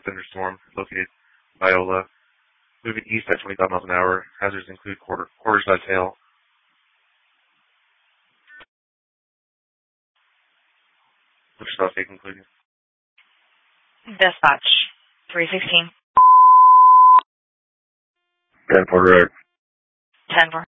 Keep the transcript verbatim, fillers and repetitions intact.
tropical thunderstorm located in Viola, moving east at twenty-five miles an hour. Hazards include quarter, quarter-sized hail. Which is also concluded. Dispatch, three sixteen. ten four, ten four.